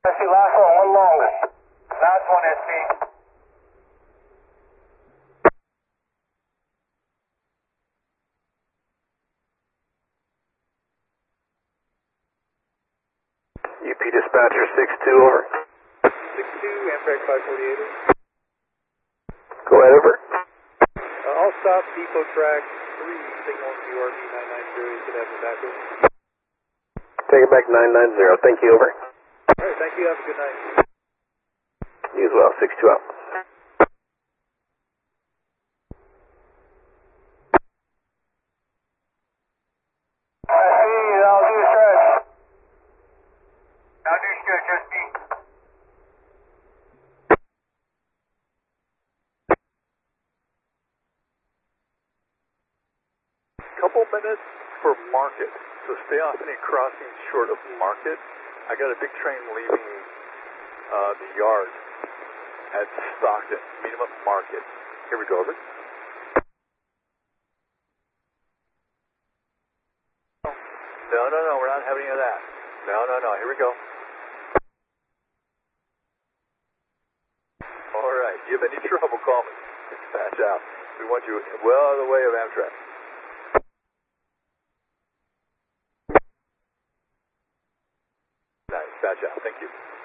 SC, last one longest. Last one, SC. UP dispatcher 6-2, over. 6-2, Amtrak 548. Go ahead, over. I'll stop depot track 3, signal URV 990. You should have the backup. Take it back 990. Thank you, over. Alright, thank you. Have a good night. You as well, 6-2 out. Couple minutes for Market, so stay off any crossings short of Market. I got a big train leaving the yard at Stockton. Meet him at Market. Here we go, over. No, we're not having any of that. No, here we go. All right, you have any trouble, call me. Dispatch out. We want you well out of the way of Amtrak. Dispatch out, thank you.